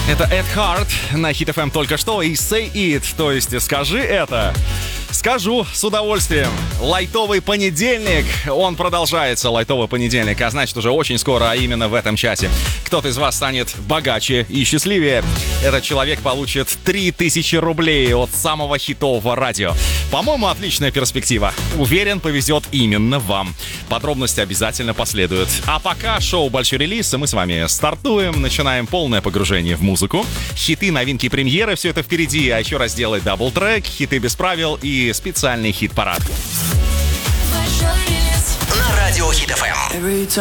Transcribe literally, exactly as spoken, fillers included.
Это Эд Харт на Hit эф эм только что и Say It, то есть скажи это. Скажу с удовольствием. Лайтовый понедельник, он продолжается, лайтовый понедельник, а значит уже очень скоро, а именно в этом часе, кто-то из вас станет богаче и счастливее. Этот человек получит три тысячи рублей от самого хитового радио. По-моему, отличная перспектива. Уверен, повезет именно вам. Подробности обязательно последуют. А пока шоу «Большой релиз», мы с вами стартуем, начинаем полное погружение в музыку. Хиты, новинки, премьеры, все это впереди, а еще разделы дабл-трек, хиты без правил и специальный хит-парад. На радио Hit эф эм.